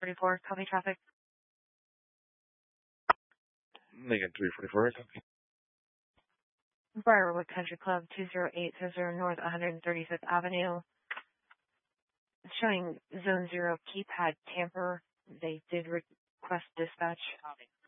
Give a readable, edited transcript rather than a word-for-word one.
344, copy traffic. Lincoln 344, copy. Briarwood Country Club, 20800 North 135th Avenue. Showing Zone 0 keypad tamper. They did request dispatch.